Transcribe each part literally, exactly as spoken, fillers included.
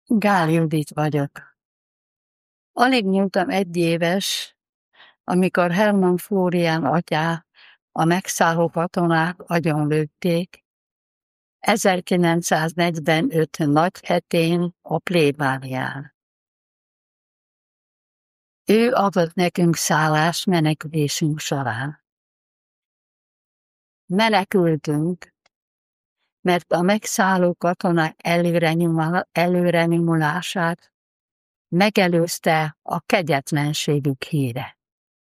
Gál Judit vagyok. Alig nyúltam egy éves, amikor Hermann Flórián atyát a megszálló katonák agyonlőtték, ezerkilencszáznegyvenöt nagyhetén a plébánián. Ő adott nekünk szállást menekülésünk során. Menekültünk, mert a megszálló katonák előrenyomulását megelőzte a kegyetlenségük híre.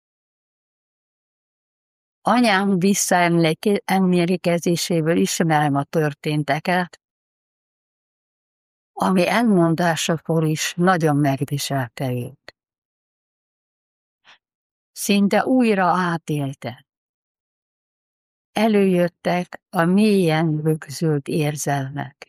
Anyám visszaemlékezéséből ismerem a történteket, ami elmondásakor is nagyon megviselte őt. Szinte újra átélte. Előjöttek a mélyen rögzült érzelmek.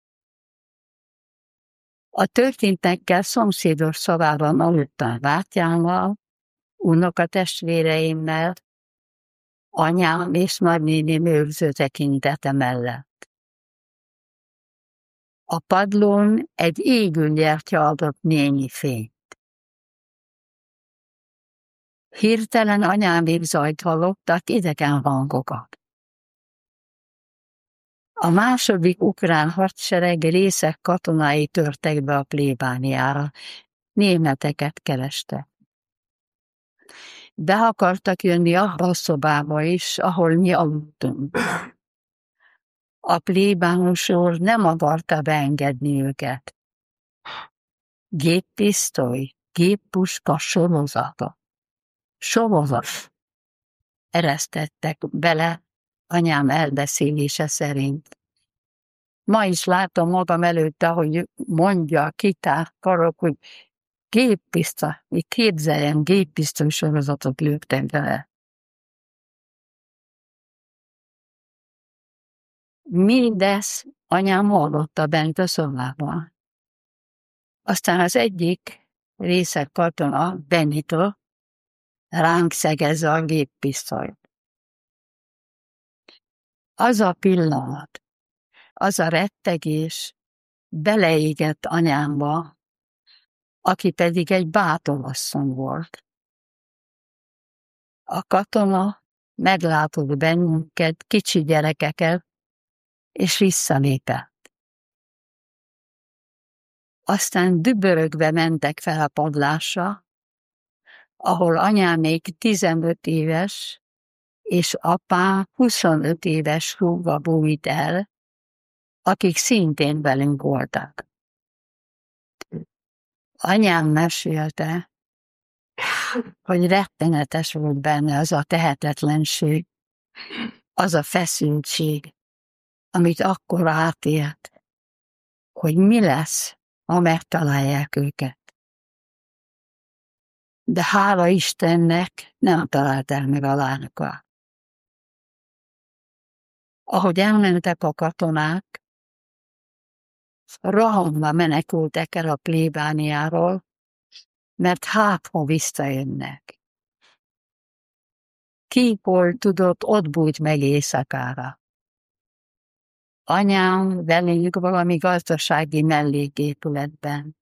A történtekkel szomszédos szobában aludtam bátyámmal, unokatestvéreimmel, anyám és nagynéném őrző tekintete mellett. A padlón egy égő gyertya adott némi fényt. Hirtelen anyámék zajt hallottak, idegen hangokat. A második ukrán hadsereg részek katonái törtek be a plébániára, németeket kerestek. Be akartak jönni abba a szobába is, ahol mi aludtunk. A plébános úr nem akarta beengedni őket. Géppisztoly, géppuska sorozata. Sorozat. Eresztettek bele anyám elbeszélése szerint. Ma is látom magam előtt, ahogy mondja a kitár karok, hogy géppisztoly, még képzeljem, géppisztoly sorozatot lőttek bele. Mindez anyám hallotta bent a szobában. Aztán az egyik részeg katona, Benito, ránk szegezze a géppisztolyt. Az a pillanat, az a rettegés beleégett anyámba, aki pedig egy bátorasszony volt. A katona meglátott bennünket, kicsi gyerekeket, és visszalépett. Aztán dübörögve mentek fel a padlásra, ahol anyám még tizenöt éves, és apám huszonöt éves húga bújt el, akik szintén velünk voltak. Anyám mesélte, hogy rettenetes volt benne az a tehetetlenség, az a feszültség, amit akkor átélt, hogy mi lesz, ha megtalálják őket. De hála Istennek nem találták meg a lányokat. Ahogy elmentek a katonák, rohanva menekültek el a plébániáról, mert hát, ha visszajönnek. Ki hol tudott, ott bújt meg éjszakára. Anyám velünk valami gazdasági melléképületben.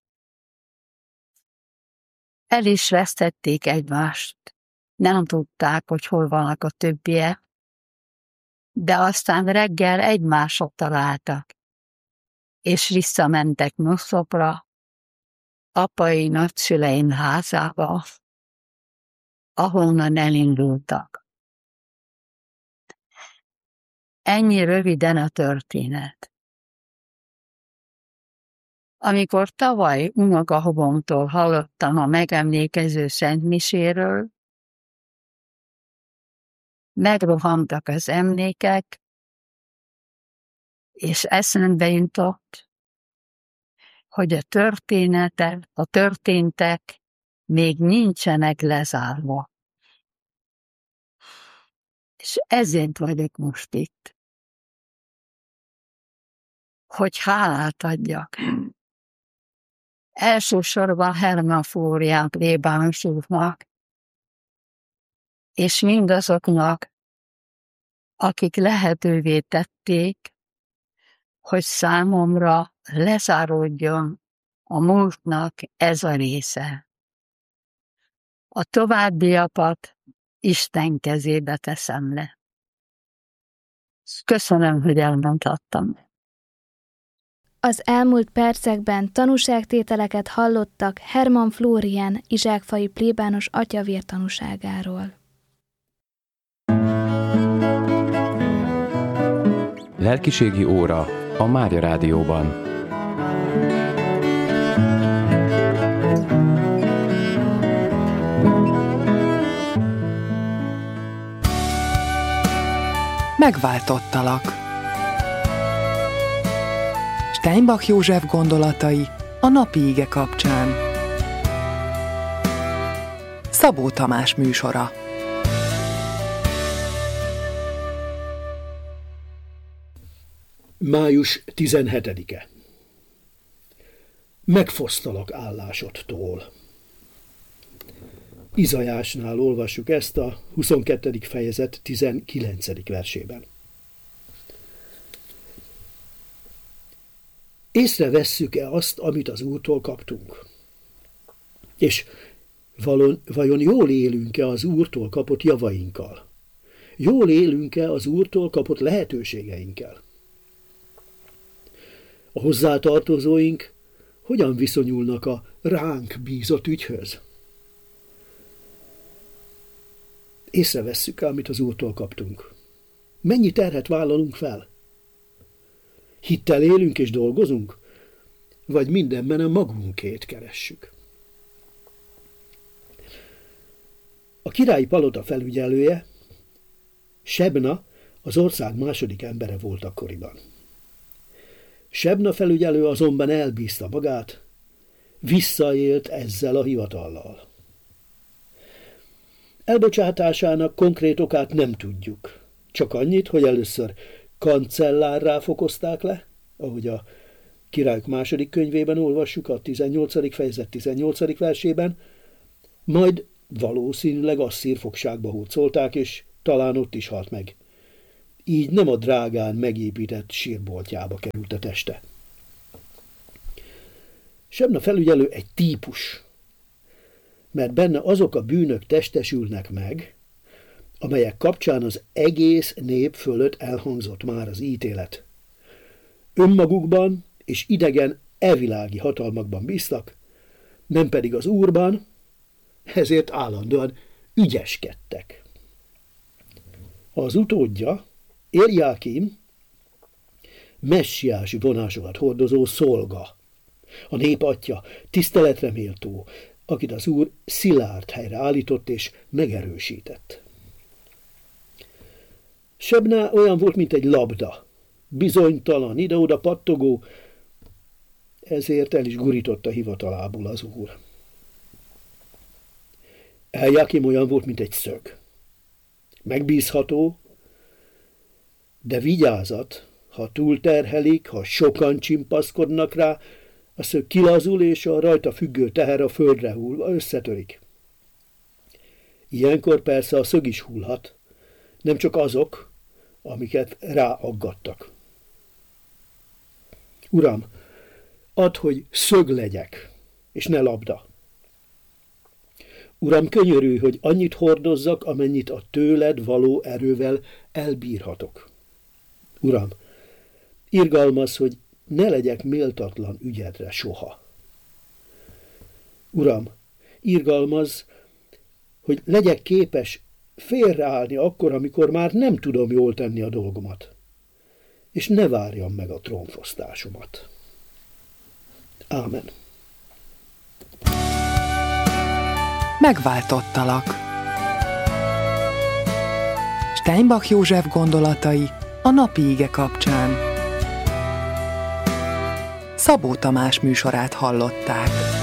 El is vesztették egymást. Nem tudták, hogy hol vannak a többiek, de aztán reggel egymásot találtak, és visszamentek Moszkvára, apai nagyszüleim házába, ahonnan elindultak. Ennyi röviden a történet. Amikor tavaly unokahúgomtól hallottam a megemlékező szentmiséről, megrohantak az emlékek, és eszembe jutott, hogy a történetek, a történtek még nincsenek lezárva. És ezért vagyok most itt. Hogy hálát adjak. Elsősorban Hermann Flórián plébános úrnak, és mindazoknak, akik lehetővé tették, hogy számomra lezáródjon A múltnak ez a része. A továbbiakat Isten kezébe teszem le. Köszönöm, hogy elmondhattam. Az elmúlt percekben tanúságtételeket hallottak Hermann Flórián izsákfai plébános atyavér tanúságáról. Lelkiségi óra a Mária Rádióban. Megváltottalak. Steinbach József gondolatai a napi ige kapcsán. Szabó Tamás műsora. május tizenhetedike. Megfosztalak állásodtól. Izajásnál olvassuk ezt a huszonkettedik fejezet tizenkilencedik versében. Észrevesszük-e azt, amit az Úrtól kaptunk? És valon, vajon jól élünk-e az Úrtól kapott javainkkal? Jól élünk-e az Úrtól kapott lehetőségeinkkel? A hozzátartozóink hogyan viszonyulnak a ránk bízott ügyhöz? Észrevesszük, amit az Úrtól kaptunk. Mennyi terhet vállalunk fel? Hittel élünk és dolgozunk? Vagy mindenben a magunkét keressük? A királyi palota felügyelője, Sebna, az ország második embere volt akkoriban. Sebna felügyelő azonban elbízta magát, visszaélt ezzel a hivatallal. Elbocsátásának konkrét okát nem tudjuk, csak annyit, hogy először kancellárrá fokozták le, ahogy a Királyok második könyvében olvassuk a tizennyolcadik fejezet tizennyolcadik versében, majd valószínűleg asszír fogságba hurcolták, és talán ott is halt meg. Így nem a drágán megépített sírboltjába került a teste. Sebna felügyelő egy típus, mert benne azok a bűnök testesülnek meg, amelyek kapcsán az egész nép fölött elhangzott már az ítélet. Önmagukban és idegen evilági hatalmakban bíztak, nem pedig az Úrban, ezért állandóan ügyeskedtek. Az utódja, Éljákim, messiási vonásokat hordozó szolga, a nép atya, tiszteletre méltó, akit az Úr szilárd helyre állított és megerősített. Sebna olyan volt, mint egy labda, bizonytalan, ide-oda pattogó, ezért el is gurította hivatalából az Úr. Éljákim olyan volt, mint egy szög. Megbízható, de vigyázat, ha túlterhelik, ha sokan csimpaszkodnak rá, a szög kilazul, és a rajta függő teher a földre hullva összetörik. Ilyenkor persze a szög is hullhat, nem csak azok, amiket ráaggattak. Uram, add, hogy szög legyek, és ne labda. Uram, könyörülj, hogy annyit hordozzak, amennyit a tőled való erővel elbírhatok. Uram, irgalmazz, hogy ne legyek méltatlan ügyedre soha. Uram, irgalmazz, hogy legyek képes félreállni akkor, amikor már nem tudom jól tenni a dolgomat, és ne várjam meg a trónfosztásomat. Ámen. Megváltottalak. Steinbach József gondolatai a napi ige kapcsán. Szabó Tamás műsorát hallották.